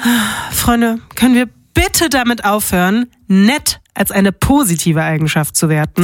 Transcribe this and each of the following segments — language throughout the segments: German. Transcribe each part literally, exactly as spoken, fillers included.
Freunde, können wir bitte damit aufhören, nett als eine positive Eigenschaft zu werten?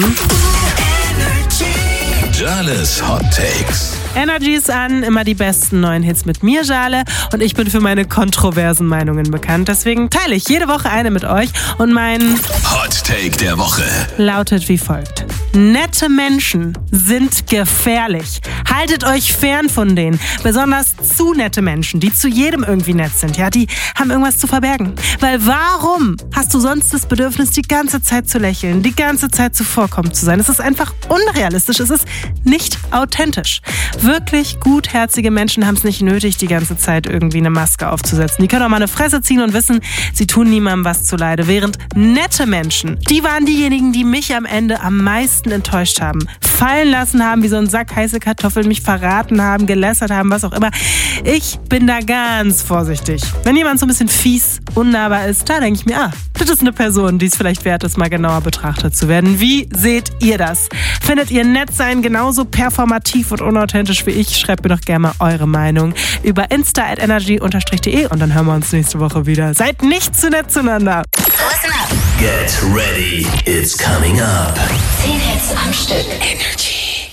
Jales Hot Takes. Energy ist an, immer die besten neuen Hits mit mir, Jale. Und ich bin für meine kontroversen Meinungen bekannt. Deswegen teile ich jede Woche eine mit euch. Und mein Hot Take der Woche lautet wie folgt. Nette Menschen sind gefährlich. Haltet euch fern von denen. Besonders zu nette Menschen, die zu jedem irgendwie nett sind. Ja, die haben irgendwas zu verbergen. Weil warum hast du sonst das Bedürfnis, die ganze Zeit zu lächeln, die ganze Zeit zuvorkommend zu sein? Es ist einfach unrealistisch. Es ist nicht authentisch. Wirklich gutherzige Menschen haben es nicht nötig, die ganze Zeit irgendwie eine Maske aufzusetzen. Die können auch mal eine Fresse ziehen und wissen, sie tun niemandem was zuleide. Während nette Menschen, die waren diejenigen, die mich am Ende am meisten enttäuscht haben. Fallen lassen haben wie so ein Sack heiße Kartoffeln, mich verraten haben, gelästert haben, was auch immer. Ich bin da ganz vorsichtig. Wenn jemand so ein bisschen fies, unnahbar ist, da denke ich mir, ah, das ist eine Person, die es vielleicht wert ist, mal genauer betrachtet zu werden. Wie seht ihr das? Findet ihr nett sein genauso performativ und unauthentisch wie ich? Schreibt mir doch gerne mal eure Meinung über insta at energy dash de und dann hören wir uns nächste Woche wieder. Seid nicht zu nett zueinander. Listen up. Get ready, it's coming up. Zehn Hits am Stück. Energy.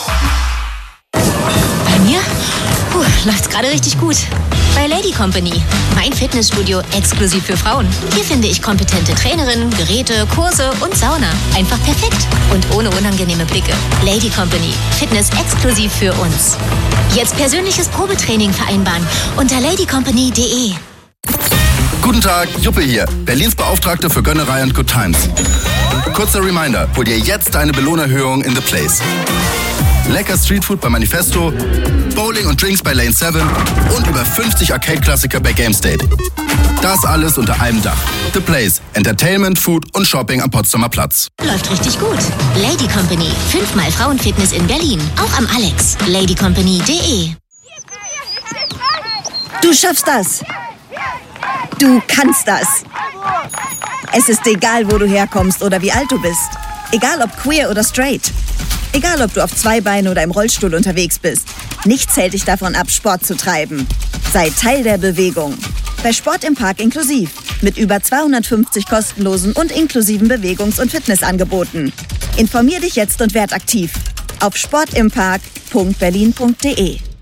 Bei mir? Puh, läuft's gerade richtig gut. Bei Lady Company, mein Fitnessstudio exklusiv für Frauen. Hier finde ich kompetente Trainerinnen, Geräte, Kurse und Sauna. Einfach perfekt und ohne unangenehme Blicke. Lady Company, Fitness exklusiv für uns. Jetzt persönliches Probetraining vereinbaren unter lady company punkt de. Guten Tag, Juppe hier, Berlins Beauftragte für Gönnerei und Good Times. Kurzer Reminder, hol dir jetzt eine Belohnerhöhung in The Place. Lecker Streetfood bei Manifesto, Bowling und Drinks bei Lane sieben und über fünfzig Arcade-Klassiker bei GameState. Das alles unter einem Dach. The Place. Entertainment, Food und Shopping am Potsdamer Platz. Läuft richtig gut. Lady Company. Fünfmal Frauenfitness in Berlin. Auch am Alex. lady company punkt de. Du schaffst das. Du kannst das. Es ist egal, wo du herkommst oder wie alt du bist. Egal ob queer oder straight. Egal ob du auf zwei Beinen oder im Rollstuhl unterwegs bist. Nichts hält dich davon ab, Sport zu treiben. Sei Teil der Bewegung. Bei Sport im Park inklusiv. Mit über zweihundertfünfzig kostenlosen und inklusiven Bewegungs- und Fitnessangeboten. Informier dich jetzt und werd aktiv. Auf sportimpark punkt berlin punkt de.